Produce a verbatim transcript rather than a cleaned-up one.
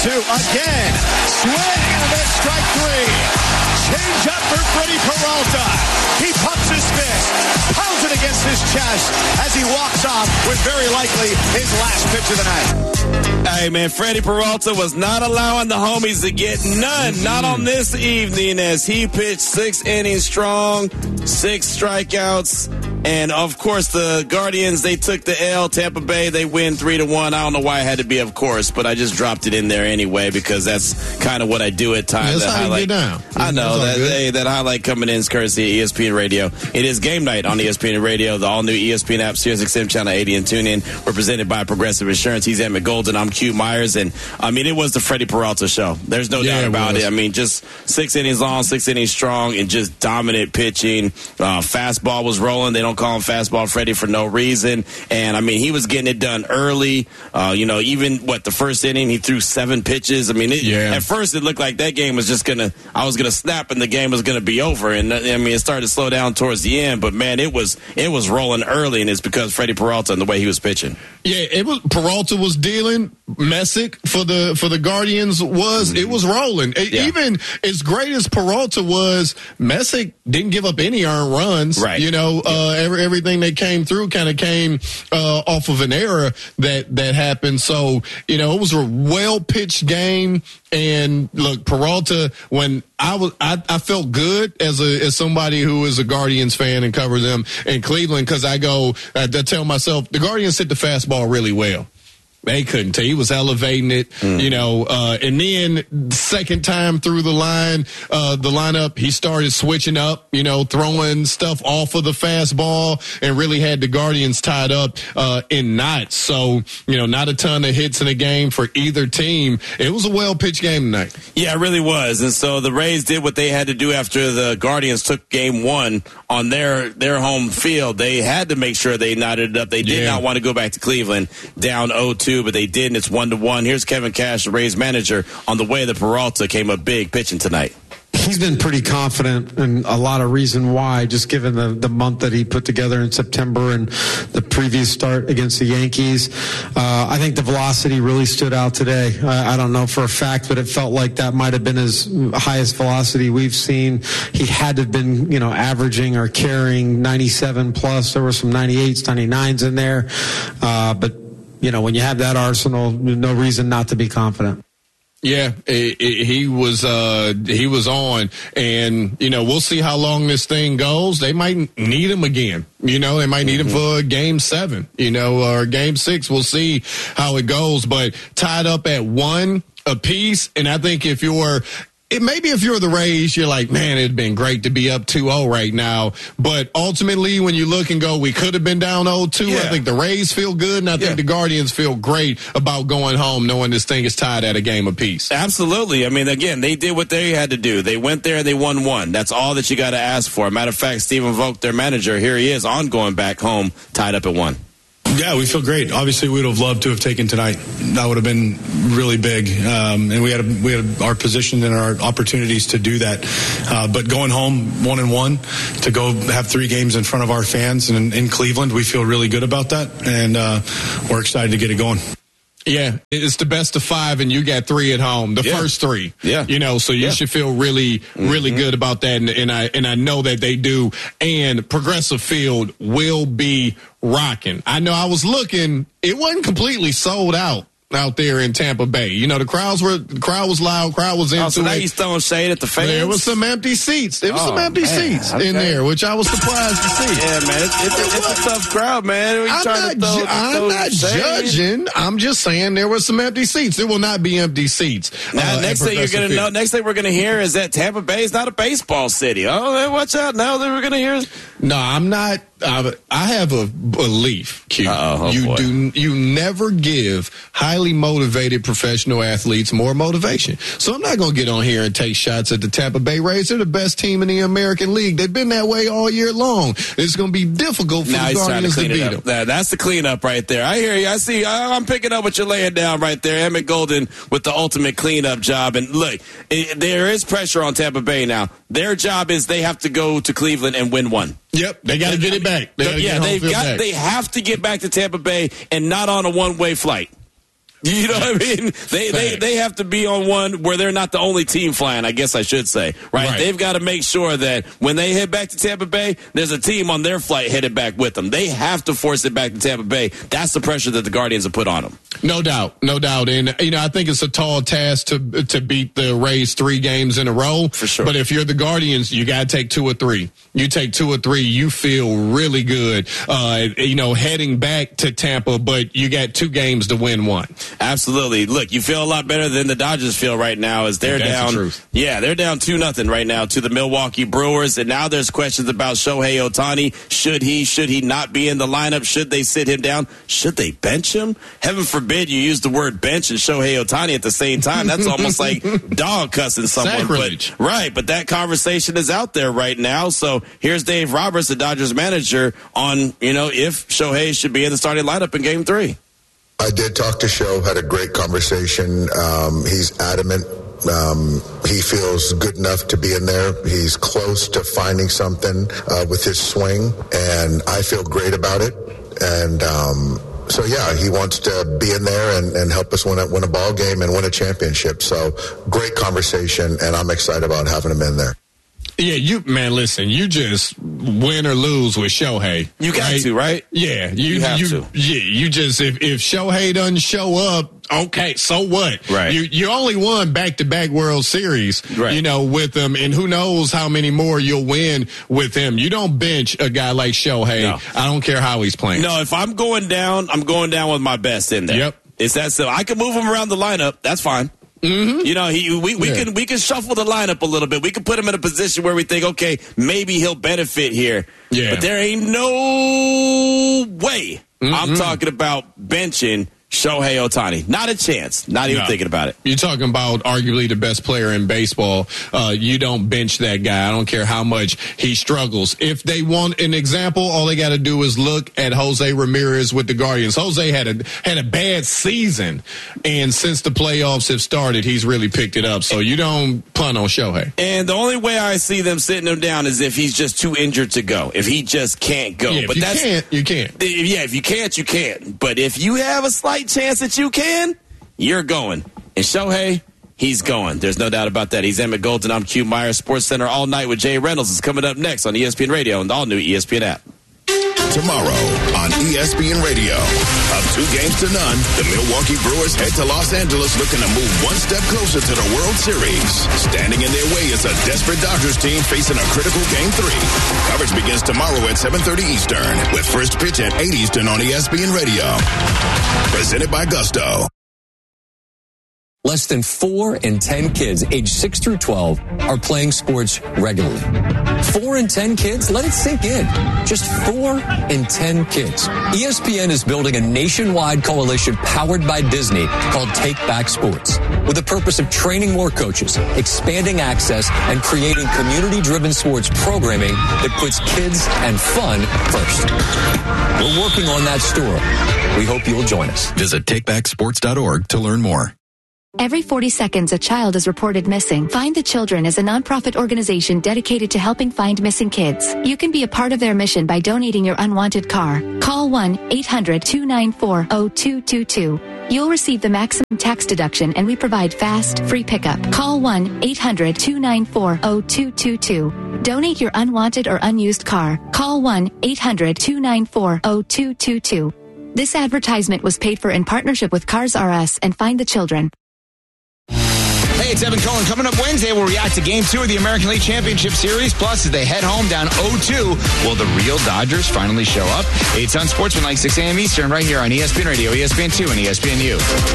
two again. Swing and a miss, strike three. Change up for Freddie Peralta. He pumps his fist, pounds it against his chest as he walks off with very likely his last pitch of the night. Hey, man, Freddie Peralta was not allowing the homies to get none, mm-hmm. not on this evening, as he pitched six innings strong, six strikeouts. And, of course, the Guardians, they took the L. Tampa Bay, they win three to one. I don't know why it had to be, of course, but I just dropped it in there anyway because that's kind of what I do at times. Yeah, that's that how highlight. You get down. I know. That, they, that highlight coming in is courtesy of E S P N Radio. It is game night on E S P N Radio. The all-new E S P N app, Sirius X M Channel eighty, and TuneIn. We're presented by Progressive Insurance. He's Emmett Golden. I'm Q Myers. And, I mean, it was the Freddie Peralta show. There's no yeah, doubt about it, it. I mean, just six innings long, six innings strong, and just dominant pitching. Uh, fastball was rolling. They don't call him fastball Freddie for no reason. And, I mean, he was getting it done early. Uh, you know, even, what, the first inning, he threw seven pitches. I mean, it, yeah. at first it looked like that game was just going to, I was going to snap and the game was going to be over. And, I mean, it started to slow down towards the end. But, man, it was it was rolling early, and it's because Freddie Peralta and the way he was pitching. Yeah, it was Peralta was dealing. Messick for the for the Guardians was mm-hmm. it was rolling. Yeah. Even as great as Peralta was, Messick didn't give up any earned runs. Right. You know, yeah. uh, every, everything that came through kind of came uh, off of an error that that happened. So you know, it was a well pitched game. And look, Peralta, when I was, I, I felt good as a as somebody who is a Guardians fan and covers them in Cleveland because I go, I, I tell myself the Guardians hit the fastball really well. They couldn't tell. He was elevating it, mm. you know, uh, and then second time through the line, uh, the lineup, he started switching up, you know, throwing stuff off of the fastball and really had the Guardians tied up, uh, in knots. So, you know, not a ton of hits in the game for either team. It was a well-pitched game tonight. Yeah, it really was. And so the Rays did what they had to do after the Guardians took game one on their, their home field. They had to make sure they knotted it up. They did yeah. not want to go back to Cleveland down oh two. But they did, and it's one to one. Here's Kevin Cash, the Rays manager, on the way that Peralta came up big pitching tonight. He's been pretty confident, and a lot of reason why, just given the, the month that he put together in September and the previous start against the Yankees. Uh, I think the velocity really stood out today. I, I don't know for a fact, but it felt like that might have been his highest velocity we've seen. He had to have been, you know, averaging or carrying ninety-seven plus. There were some ninety-eights, ninety-nines in there, uh, but you know, when you have that arsenal, no reason not to be confident. Yeah, it, it, he was uh, he was on, and you know, we'll see how long this thing goes. They might need him again. You know, they might need mm-hmm. him for game seven. You know, or game six. We'll see how it goes. But tied up at one apiece, and I think if you're It, maybe if you're the Rays, you're like, man, it'd been great to be up two oh right now. But ultimately, when you look and go, we could have been down oh two. Yeah. I think the Rays feel good, and I yeah. think the Guardians feel great about going home knowing this thing is tied at a game apiece. Absolutely. I mean, again, they did what they had to do. They went there and they won one. That's all that you got to ask for. Matter of fact, Stephen Vogt, their manager, here he is on going back home, tied up at one. Yeah, we feel great. Obviously, we would have loved to have taken tonight. That would have been really big, um, and we had a, we had our position and our opportunities to do that. Uh, but going home one and one to go have three games in front of our fans and in, in Cleveland, we feel really good about that, and uh, we're excited to get it going. Yeah, it's the best of five, and you got three at home. The yeah. first three, yeah, you know, so you yeah. should feel really, really mm-hmm. good about that, and, and I and I know that they do. And Progressive Field will be rocking. I know I was looking; it wasn't completely sold out out there in Tampa Bay. You know, the crowds were the crowd was loud, crowd was into oh, so now it. he's throwing shade at the fans. There was some empty seats. There was oh, some empty man. seats okay. in there, which I was surprised to see. Yeah, man, it's, it's, a, it's a tough crowd, man. I'm not, throw, ju- I'm not judging. I'm just saying there were some empty seats. There will not be empty seats. Now, uh, next thing you're gonna know, next thing we're gonna hear is that Tampa Bay is not a baseball city. Oh, man, watch out! Now that we're gonna hear. No, I'm not. I, I have a belief, Q. Oh, you boy. do. You never give highly motivated professional athletes more motivation. So I'm not going to get on here and take shots at the Tampa Bay Rays. They're the best team in the American League. They've been that way all year long. It's going to be difficult for now the Guardians to, to beat them. That, that's the cleanup right there. I hear you. I see. I, I'm picking up what you're laying down right there. Emmett Golden with the ultimate cleanup job. And look, it, there is pressure on Tampa Bay now. Their job is they have to go to Cleveland and win one. Yep, they got to get it back. They yeah, they've got. Back. They have to get back to Tampa Bay and not on a one-way flight. You know what I mean? They, they they have to be on one where they're not the only team flying, I guess I should say. Right? right. They've got to make sure that when they head back to Tampa Bay, there's a team on their flight headed back with them. They have to force it back to Tampa Bay. That's the pressure that the Guardians have put on them. No doubt. No doubt. And, you know, I think it's a tall task to to beat the Rays three games in a row. For sure. But if you're the Guardians, you got to take two or three. You take two or three, you feel really good, uh, you know, heading back to Tampa, but you got two games to win one. Absolutely. Look, you feel a lot better than the Dodgers feel right now as they're That's down. The truth. Yeah, they're down two nothing right now to the Milwaukee Brewers. And now there's questions about Shohei Ohtani. Should he, should he not be in the lineup? Should they sit him down? Should they bench him? Heaven forbid you use the word bench and Shohei Ohtani at the same time. That's almost like dog cussing someone. Sacrilege. But, right, but that conversation is out there right now. So here's Dave Roberts, the Dodgers manager, on, you know, if Shohei should be in the starting lineup in game three. I did talk to Sho, had a great conversation. Um, he's adamant. Um, he feels good enough to be in there. He's close to finding something uh, with his swing, and I feel great about it. And um, so, yeah, he wants to be in there and, and help us win a, win a ball game and win a championship. So, great conversation, and I'm excited about having him in there. Yeah, you man, listen, you just win or lose with Shohei. You got right? to, right? Yeah, you, you have you, to. Yeah, you just if if Shohei doesn't show up, okay, so what? Right. You you only won back to back World Series, right. you know, with them, and who knows how many more you'll win with him. You don't bench a guy like Shohei. No. I don't care how he's playing. No, if I'm going down, I'm going down with my best in there. Yep. It's that simple. I can move him around the lineup. That's fine. Mm-hmm. You know, he we, we yeah. can we can shuffle the lineup a little bit. We can put him in a position where we think, okay, maybe he'll benefit here. Yeah. But there ain't no way Mm-hmm. I'm talking about benching Shohei Ohtani. Not a chance. Not even no. thinking about it. You're talking about arguably the best player in baseball. Uh, you don't bench that guy. I don't care how much he struggles. If they want an example, all they got to do is look at Jose Ramirez with the Guardians. Jose had a had a bad season, and since the playoffs have started, he's really picked it up. So you don't punt on Shohei. And the only way I see them sitting him down is if he's just too injured to go. If he just can't go. Yeah, but if you that's, can't, you can't. Yeah, if you can't, you can't. But if you have a slight chance that you can, you're going. And Shohei, he's going. There's no doubt about that. He's Emmett Golden. I'm Q Myers. Sports Center all night with Jay Reynolds is coming up next on E S P N Radio and the all-new E S P N app. Tomorrow on E S P N Radio. Up two games to none, the Milwaukee Brewers head to Los Angeles looking to move one step closer to the World Series. Standing in their way is a desperate Dodgers team facing a critical game three. Coverage begins tomorrow at seven thirty Eastern with first pitch at eight Eastern on E S P N Radio. Presented by Gusto. Less than four in ten kids aged six through twelve are playing sports regularly. Four in ten kids? Let it sink in. Just four in ten kids. E S P N is building a nationwide coalition powered by Disney called Take Back Sports, with the purpose of training more coaches, expanding access, and creating community-driven sports programming that puts kids and fun first. We're working on that story. We hope you'll join us. Visit take back sports dot org to learn more. Every forty seconds, a child is reported missing. Find the Children is a nonprofit organization dedicated to helping find missing kids. You can be a part of their mission by donating your unwanted car. Call one eight hundred two nine four zero two two two. You'll receive the maximum tax deduction, and we provide fast, free pickup. Call one eight hundred two nine four zero two two two. Donate your unwanted or unused car. Call one eight hundred two nine four zero two two two. This advertisement was paid for in partnership with Cars R Us and Find the Children. Hey, it's Evan Cohen. Coming up Wednesday, we'll react to Game two of the American League Championship Series. Plus, as they head home down oh two, will the real Dodgers finally show up? It's on Sportsman like six a.m. Eastern right here on E S P N Radio, E S P N two, and E S P N U.